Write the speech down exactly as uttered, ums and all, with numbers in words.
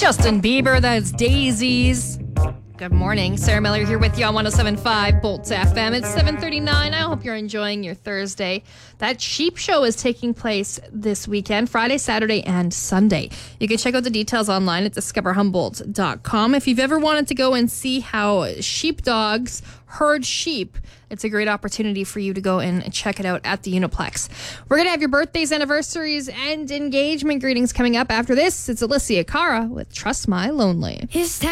Justin Bieber, that's Daisies. Good morning. Sarah Miller here with you on one oh seven point five Bolts F M. It's seven thirty-nine. I hope you're enjoying your Thursday. That Sheep Show is taking place this weekend, Friday, Saturday, and Sunday. You can check out the details online at discover humboldt dot com. If you've ever wanted to go and see how sheepdogs herd sheep, it's a great opportunity for you to go and check it out at the Uniplex. We're going to have your birthdays, anniversaries, and engagement greetings coming up after this. It's Alicia Cara with Trust My Lonely. It's